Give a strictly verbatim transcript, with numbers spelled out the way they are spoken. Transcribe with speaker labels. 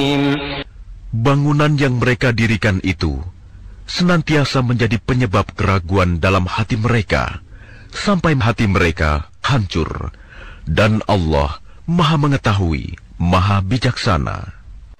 Speaker 1: Bangunan yang mereka dirikan itu senantiasa menjadi penyebab keraguan dalam hati mereka, sampai hati mereka hancur. Dan Allah Maha Mengetahui, Maha Bijaksana.